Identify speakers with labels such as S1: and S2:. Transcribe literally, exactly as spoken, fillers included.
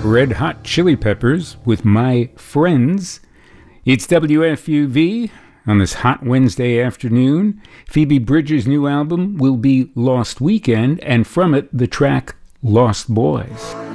S1: Red Hot Chili Peppers with My Friends. It's W F U V on this hot Wednesday afternoon. Phoebe Bridgers' new album will be Lost Weekend, and from it, the track Lost Boys.